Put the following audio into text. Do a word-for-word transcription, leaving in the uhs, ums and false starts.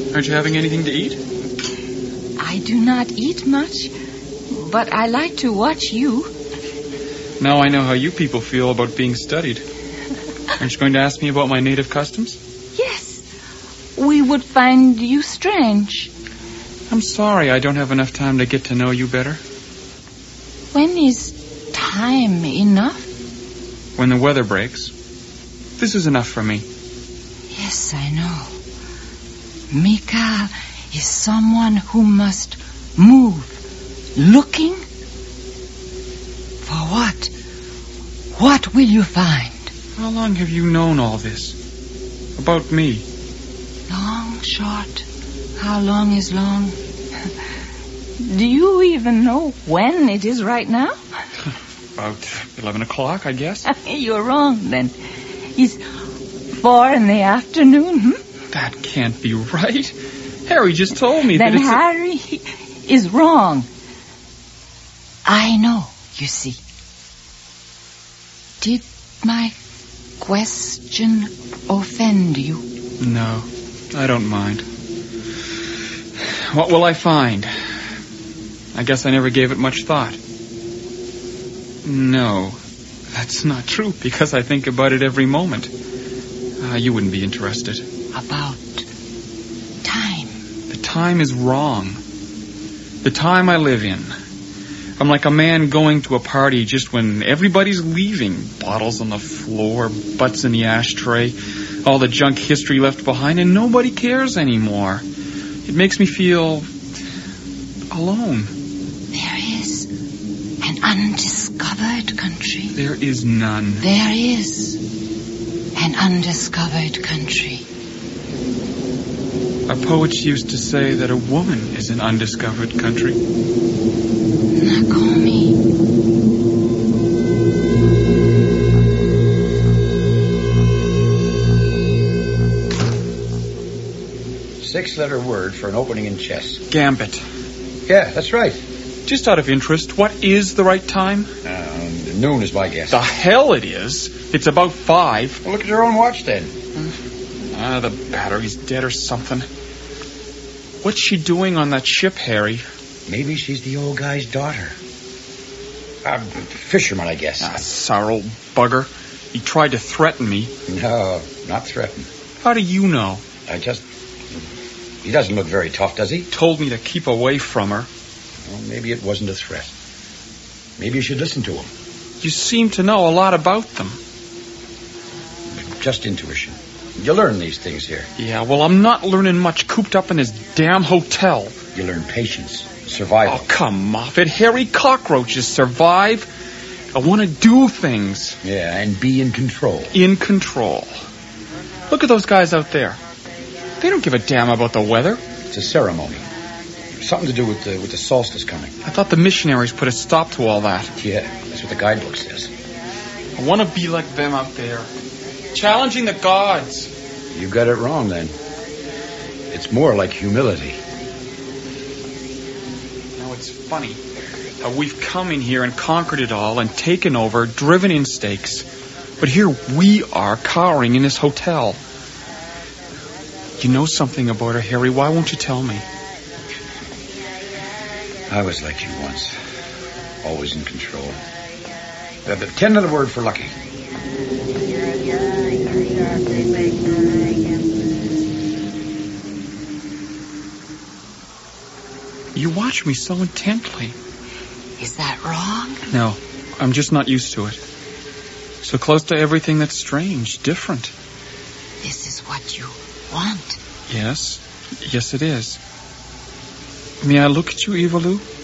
Aren't you having anything to eat? I do not eat much, but I like to watch you. Now I know how you people feel about being studied. Aren't you going to ask me about my native customs? Yes. We would find you strange. I'm sorry I don't have enough time to get to know you better. When is time enough? When the weather breaks. This is enough for me. Yes, I know. Mikhail is someone who must move. Looking? For what? What will you find? How long have you known all this? About me? Long, short. How long is long? Do you even know when it is right now? About eleven o'clock, I guess. You're wrong, then. It's four in the afternoon, hmm? That can't be right. Harry just told me then that it's... Then Harry a... is wrong. I know, you see. Did my question offend you? No, I don't mind. What will I find? I guess I never gave it much thought. No, that's not true, because I think about it every moment. Uh, you wouldn't be interested. About time? The time is wrong. The time I live in. I'm like a man going to a party just when everybody's leaving. Bottles on the floor, butts in the ashtray, all the junk history left behind, and nobody cares anymore. It makes me feel alone. There is an undiscovered country. There is none. There is an undiscovered country. Our poets used to say that a woman is an undiscovered country. Nakomi. Six-letter word for an opening in chess. Gambit. Yeah, that's right. Just out of interest, what is the right time? Uh, noon is my guess. The hell it is. It's about five. Well, look at your own watch, then. Ah, uh, the battery's dead or something. What's she doing on that ship, Harry? Maybe she's the old guy's daughter. Uh, fisherman, I guess. Ah, sour old bugger. He tried to threaten me. No, not threaten. How do you know? I just... He doesn't look very tough, does he? Told me to keep away from her. Well, maybe it wasn't a threat. Maybe you should listen to him. You seem to know a lot about them. Just intuition. You learn these things here. Yeah, well, I'm not learning much cooped up in this damn hotel. You learn patience, survival. Oh, come off it. Harry, cockroaches survive. I want to do things. Yeah, and be in control. In control. Look at those guys out there. They don't give a damn about the weather. It's a ceremony. Something to do with the, with the solstice coming. I thought the missionaries put a stop to all that. Yeah, that's what the guidebook says. I want to be like them out there. Challenging the gods. You got it wrong, then. It's more like humility. Now, it's funny how we've come in here and conquered it all and taken over, driven in stakes. But here we are cowering in this hotel. You know something about her, Harry. Why won't you tell me? I was like you once. Always in control. The, the ten-letter word for lucky. You watch me so intently. Is that wrong? No, I'm just not used to it. So close to everything that's strange, different. This is what you want. Yes, yes it is. May I look at you, Evalu?